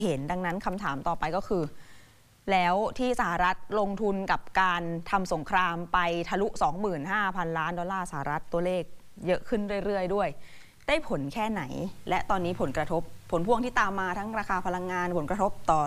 เห็นดังนั้นคำถามต่อไปก็คือแล้วที่สหรัฐลงทุนกับการทำสงครามไปทะลุ 25,000 ล้านดอลลาร์สหรัฐตัวเลขเยอะขึ้นเรื่อยๆด้วยได้ผลแค่ไหนและตอนนี้ผลพวงที่ตามมาทั้งราคาพลังงานผลกระทบต่อ